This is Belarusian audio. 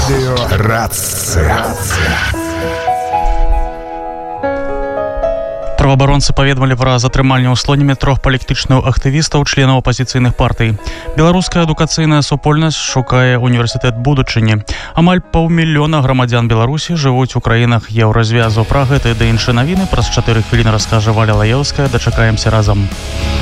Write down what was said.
Рацыя. Праваабаронцы паведамілі пра затрыманне ў слонімі 3 палітычных актывістаў, членаў апазіцыйных партый. Беларуская адукацыйная супольнасць шукае універсітэт будучыні. Амаль 500 000 грамадзян Беларусі жывуць у краінах еўразвязу. Пра гэта ды іншыя навіны праз 4 хвіліны раскажа Валя Лаеўская. Дачакаемся разам.